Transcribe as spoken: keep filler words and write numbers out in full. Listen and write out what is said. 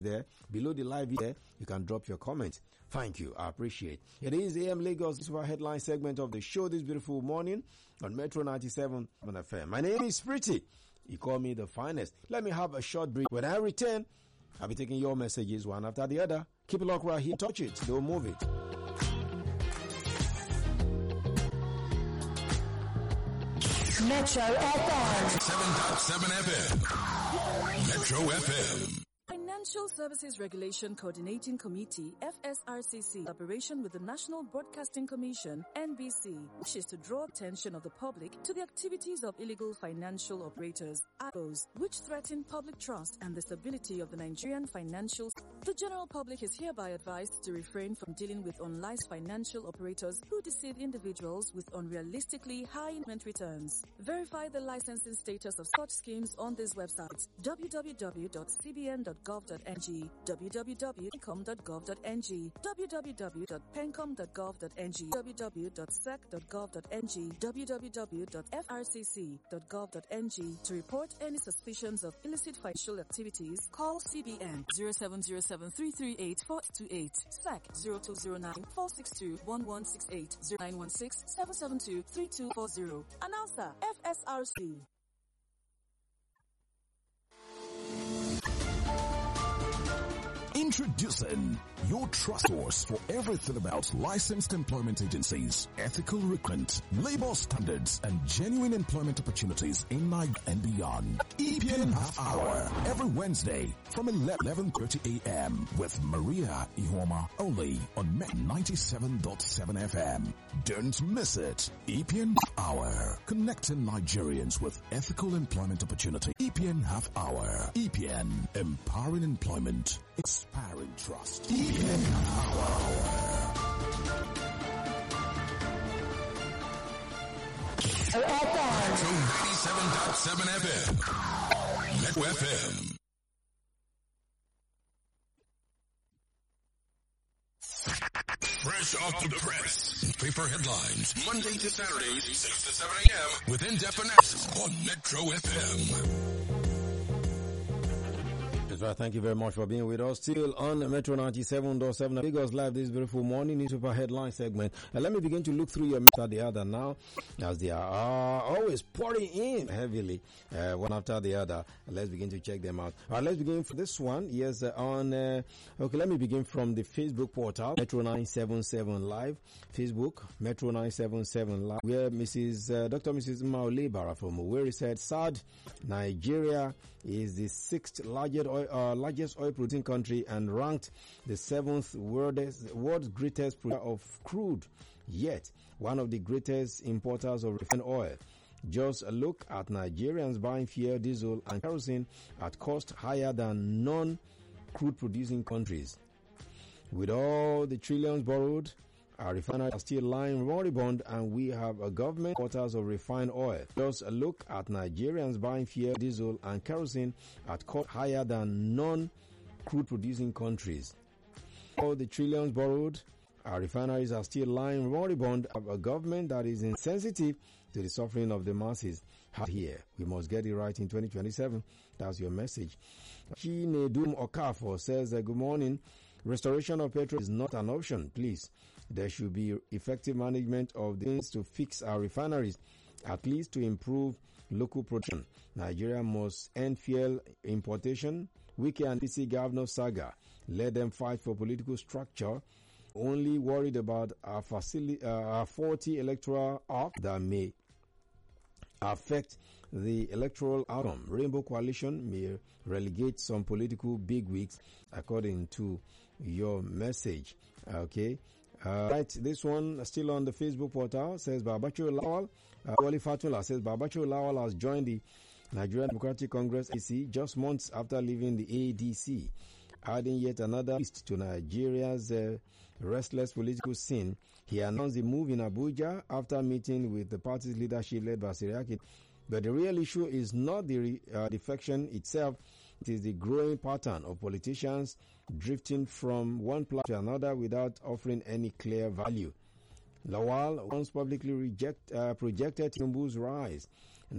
there. Below the live there, you can drop your comment. Thank you. I appreciate it. It is A M Lagos. This is our headline segment of the show this beautiful morning on Metro ninety-seven F M. My name is Pretty. You call me the finest. Let me have a short break. When I return, I'll be taking your messages one after the other. Keep it locked right here. Touch it. Don't move it. Metro F M. seven point seven F M. Metro F M. Financial Services Regulation Coordinating Committee, F S R C C, in collaboration with the National Broadcasting Commission, N B C, wishes to draw attention of the public to the activities of illegal financial operators, A G Os, which threaten public trust and the stability of the Nigerian financial system. The general public is hereby advised to refrain from dealing with unlicensed financial operators who deceive individuals with unrealistically high investment returns. Verify the licensing status of such schemes on these websites: w w w dot c b n dot gov dot n g, w w w dot pencom dot gov dot n g, w w w dot pencom dot gov dot n g, w w w dot sec dot gov dot n g, w w w dot f r c c dot gov dot n g. To report any suspicions of illicit financial activities, call C B N zero seven zero seven three three eight four two eight, S E C zero two zero nine four six two one one six eight, zero nine one six seven seven two three two four zero. Announcer, F S R C. Introducing your trust source for everything about licensed employment agencies, ethical recruitment, labor standards, and genuine employment opportunities in Nigeria and beyond. E P N Half Hour every Wednesday from eleven thirty a m with Maria Ihoma only on Met ninety-seven point seven F M. Don't miss it. E P N Half Hour, connecting Nigerians with ethical employment opportunity. E P N Half Hour. E P N, empowering employment, inspiring trust. E P N Half Hour. Metro ninety-seven point seven F M. Metro F M. Fresh off the press. Paper headlines. Monday to Saturday, six to seven a m with in-depth analysis on Metro F M. Right, thank you very much for being with us. Still on Metro ninety-seven point seven Lagos Live this beautiful morning newspaper headline segment. And let me begin to look through your message the other now, as they are uh, always pouring in heavily, uh, one after the other. Let's begin to check them out. All right, let's begin for this one. Yes, uh, on, uh, okay, let me begin from the Facebook portal, Metro nine seven seven Live, Facebook, Metro nine seven seven Live, where Missus Uh, Doctor Missus Maule Bara from Owerri said, sad, Nigeria is the sixth largest oil, uh, largest oil producing country and ranked the seventh world's, world's greatest producer of crude, yet one of the greatest importers of refined oil. Just look at Nigerians buying fuel, diesel, and kerosene at cost higher than non-crude producing countries. With all the trillions borrowed, our refineries are still lying moribund, and we have a government quarters of refined oil. Just look at Nigerians buying fuel, diesel, and kerosene at cost higher than non-crude producing countries. All the trillions borrowed, our refineries are still lying moribund. Of a government that is insensitive to the suffering of the masses. Here, we must get it right in twenty twenty-seven. That's your message. Chinedum Okafor says, uh, good morning. Restoration of petrol is not an option, please. There should be effective management of things to fix our refineries, at least to improve local production. Nigeria must end fuel importation. Wike and D C Governor saga. Let them fight for political structure. Only worried about our, facility, uh, our faulty electoral act that may affect the electoral outcome. Rainbow Coalition may relegate some political bigwigs, according to your message. Okay. Uh, right, this one still on the Facebook portal says Babacho Lawal. Uh, Wali Fatula says Babacho Lawal has joined the Nigerian Democratic Congress A D C just months after leaving the A D C, adding yet another twist to Nigeria's uh, restless political scene. He announced the move in Abuja after meeting with the party's leadership led by Siriaki. But the real issue is not the re, uh, defection itself. It is the growing pattern of politicians drifting from one platform to another without offering any clear value. Lawal once publicly reject, uh, projected Tinubu's rise